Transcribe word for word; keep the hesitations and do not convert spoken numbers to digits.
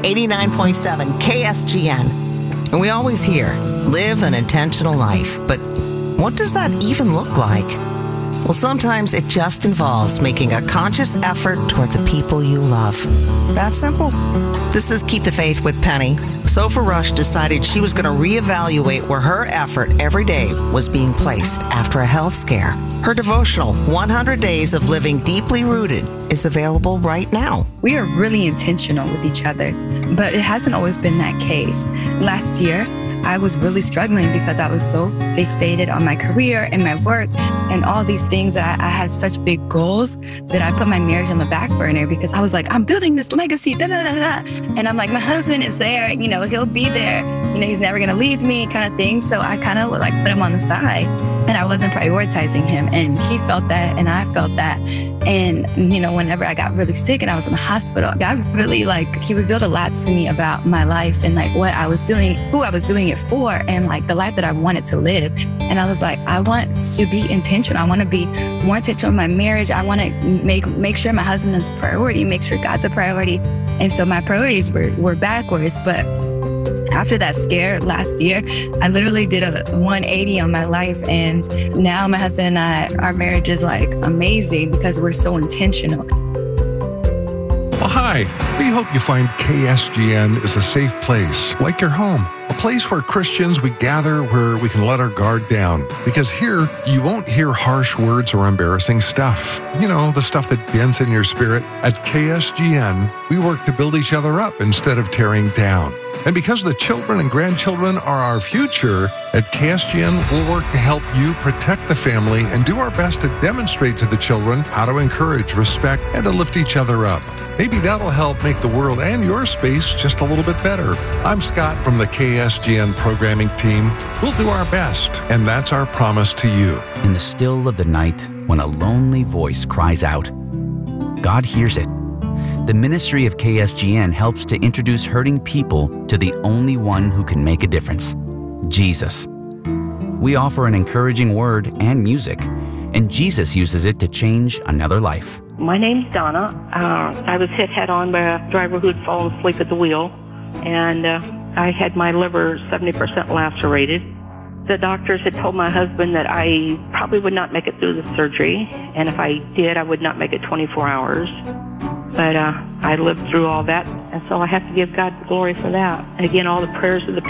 eighty-nine point seven K S G N. And we always hear, live an intentional life. But what does that even look like? Well, sometimes it just involves making a conscious effort toward the people you love. That simple. This is Keep the Faith with Penny. Sofa Rush decided she was going to reevaluate where her effort every day was being placed after a health scare. Her devotional, one hundred Days of Living Deeply Rooted, is available right now. We are really intentional with each other, but it hasn't always been that case. Last year, I was really struggling because I was so fixated on my career and my work and all these things that I, I had such big goals that I put my marriage on the back burner because I was like, I'm building this legacy, da da da da. And I'm like, my husband is there, you know, he'll be there, you know, he's never gonna leave me, kind of thing. So I kind of like put him on the side and I wasn't prioritizing him. And he felt that and I felt that. And, you know, whenever I got really sick and I was in the hospital, God really like, he revealed a lot to me about my life and like what I was doing, who I was doing it for, and like the life that I wanted to live. And I was like, I want to be intentional. I want to be more intentional in my marriage. I want to make make sure my husband is a priority, make sure God's a priority. And so my priorities were, were backwards. But after that scare last year, I literally did a one eighty on my life. And now my husband and I, our marriage is like amazing because we're so intentional. Well, hi. We hope you find K S G N is a safe place, like your home. A place where Christians, we gather where we can let our guard down. Because here, you won't hear harsh words or embarrassing stuff. You know, the stuff that dents in your spirit. At K S G N, we work to build each other up instead of tearing down. And because the children and grandchildren are our future, at K S G N, we'll work to help you protect the family and do our best to demonstrate to the children how to encourage, respect, and to lift each other up. Maybe that'll help make the world and your space just a little bit better. I'm Scott from the K S G N programming team. We'll do our best, and that's our promise to you. In the still of the night, when a lonely voice cries out, God hears it. The ministry of K S G N helps to introduce hurting people to the only one who can make a difference, Jesus. We offer an encouraging word and music, and Jesus uses it to change another life. My name's Donna. Uh, I was hit head-on by a driver who'd fallen asleep at the wheel, and uh, I had my liver seventy percent lacerated. The doctors had told my husband that I probably would not make it through the surgery, and if I did, I would not make it twenty-four hours. But uh, I lived through all that, and so I have to give God the glory for that. And again, all the prayers of the